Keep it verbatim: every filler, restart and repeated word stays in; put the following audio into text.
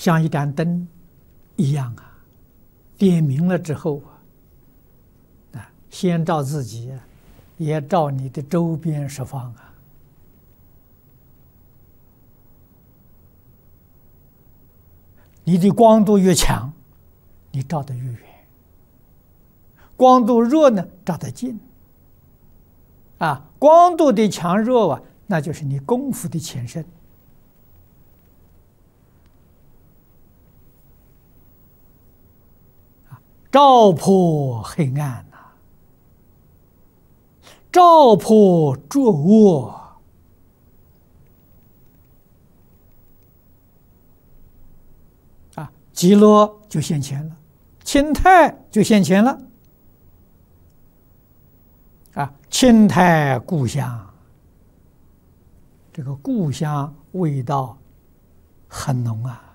像一盏灯一样啊，点明了之后啊，啊，先照自己，也照你的周边十方啊。你的光度越强，你照得越远；光度弱呢，照得近。啊，光度的强弱啊，那就是你功夫的浅深。啊，照破黑暗呐、啊，照破浊恶。啊，极乐就现前了，清泰就现前了。啊，清泰故乡，这个故乡味道很浓啊。